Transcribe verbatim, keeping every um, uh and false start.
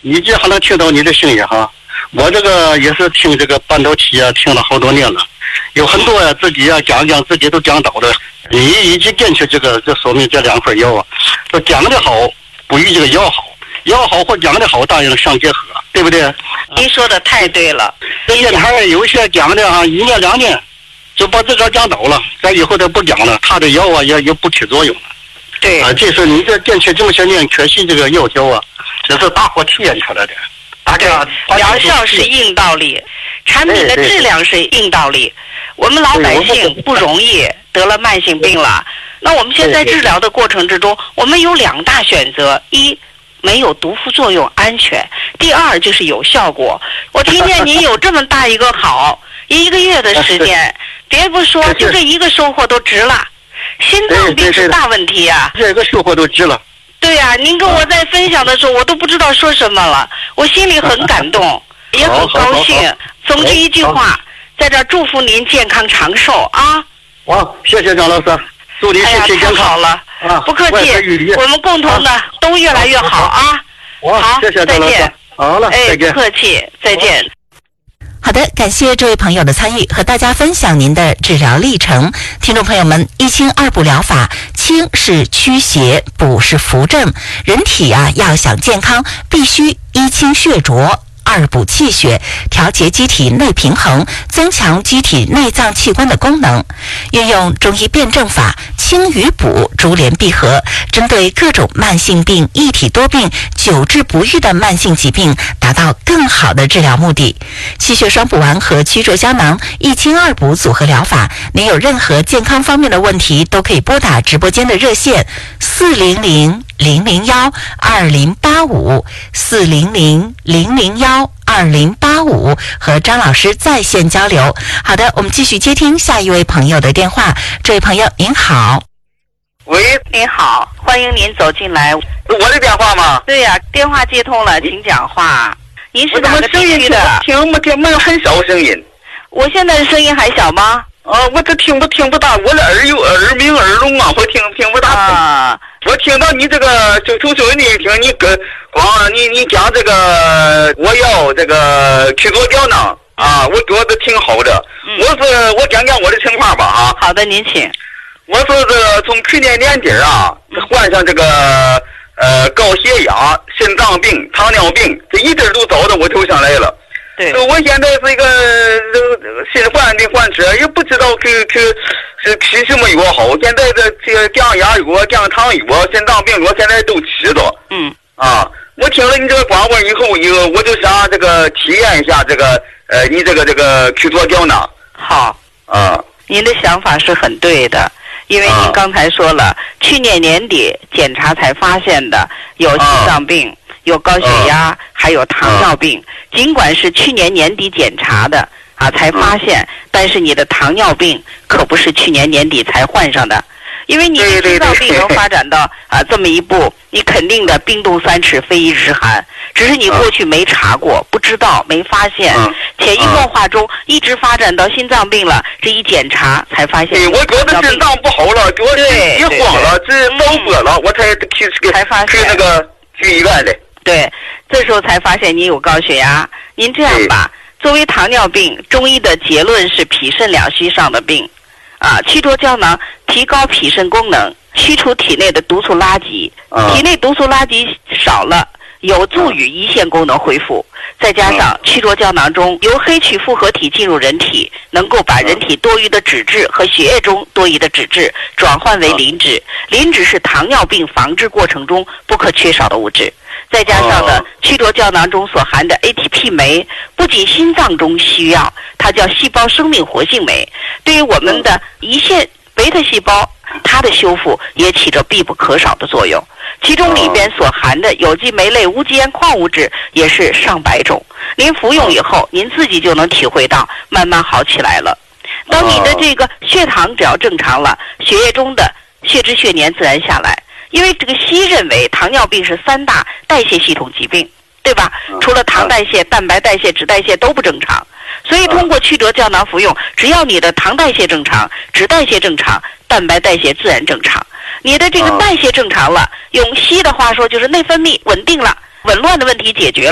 一直还能听到你的声音哈。我这个也是听这个半导体啊，听了好多年了，有很多呀、啊、自己啊讲讲自己都讲到了。你一直坚持这个，这说明这两份药啊，说讲的好不与这个药好，药好或讲的好当然相结合，对不对？ 您说的太对了。 这电台有些讲的啊，一年两年就把自个儿讲倒了，咱以后再不讲了，他的药啊也也不起作用了。 对啊，这是你这坚持这么些年，确实这个药效啊，这是大伙体验出来的。大家疗效是硬道理，产品的质量是硬道理。我们老百姓不容易得了慢性病了，那我们现在治疗的过程之中，我们有两大选择：一，没有毒副作用，安全；第二，就是有效果。我听见您有这么大一个好，一个月的时间，别不说，就这一个收获都值了。心脏病是大问题啊， 这个收获都值了。 对呀、啊，您跟我在分享的时候，我都不知道说什么了，我心里很感动，也很高兴。总之一句话，在这儿祝福您健康长寿啊！ 好，谢谢张老师，祝您身体健康。 哎呀，太好了，啊、不客气，我们共同的、啊、都越来越好啊！ 好，谢谢张老师，再见。好了， 哎， 再见。 不客气，再见。 好的，感谢这位朋友的参与，和大家分享您的治疗历程。听众朋友们，一清二补疗法，清是驱邪，补是扶正。人体啊，要想健康，必须一清血浊，二补气血，调节机体内平衡，增强机体内脏器官的功能。运用中医辩证法，清与补珠联璧合，针对各种慢性病、一体多病、久治不愈的慢性疾病，达到更好的治疗目的。气血双补丸和曲浊胶囊一清二补组合疗法，您有任何健康方面的问题，都可以拨打直播间的热线四零零零零幺二零八五四零零零零幺二零八五和张老师在线交流。好的，我们继续接听下一位朋友的电话。这位朋友您好。 喂，您好，欢迎您走进来。 是我的电话吗？ 对呀、啊，电话接通了，请讲话。您是哪个地区的？ 听不听没有很小声音。 我现在的声音还小吗？ 啊，我这听不听不大，我的耳有耳鸣耳聋啊，我听听不大。 啊， 我听到你这个就从收音机听你跟光你你讲这个我要这个去做胶囊啊，我觉得挺好的。嗯、我是我讲讲我的情况吧啊。 好的，您请。 我是这个从去年年底啊，患上这个呃高血压、心脏病、糖尿病，这一阵都找到我头上来了。 对， 我现在是一个新患的患者，也不知道去去是吃什么药好。现在这这个降压药、降糖药、心脏病药现在都吃着。 嗯。 啊，我听了你这个广播以后，以后我就想这个体验一下这个呃你这个这个去做胶囊。 好。 啊。 您的想法是很对的。因为您刚才说了，啊、去年年底检查才发现的有心脏病、啊、有高血压、啊、还有糖尿病。啊、尽管是去年年底检查的啊才发现，啊、但是你的糖尿病可不是去年年底才患上的。因为你的心脏病能发展到啊这么一步，你肯定的冰冻三尺非一日寒，只是你过去没查过，不知道没发现， 嗯、 潜移默化中一直发展到心脏病了，这一检查才发现。 对，我觉得心脏不好了，给我一慌了，这脑波了，我才去才发现去那个去医院的。 对，这时候才发现你有高血压。您这样吧，作为糖尿病，中医的结论是脾肾两虚上的病。啊，曲浊胶囊提高脾肾功能，驱除体内的毒素垃圾， 啊、 体内毒素垃圾少了，有助于胰腺功能恢复。再加上曲浊胶囊中由黑曲复合体进入人体，能够把人体多余的脂质和血液中多余的脂质转换为磷脂。磷脂是糖尿病防治过程中不可缺少的物质。再加上呢，曲浊胶囊中所含的 A T P 酶，不仅心脏中需要，它叫细胞生命活性酶，对于我们的胰腺贝塔细胞，它的修复也起着必不可少的作用。其中里边所含的有机酶类无机盐矿物质也是上百种。您服用以后，您自己就能体会到慢慢好起来了。当你的这个血糖只要正常了，血液中的血脂血粘自然下来。因为这个西医认为糖尿病是三大代谢系统疾病，对吧？除了糖代谢、蛋白代谢、脂代谢都不正常，所以通过曲浊胶囊服用，只要你的糖代谢正常、脂代谢正常、蛋白代谢自然正常，你的这个代谢正常了，用西医的话说就是内分泌稳定了，紊乱的问题解决了。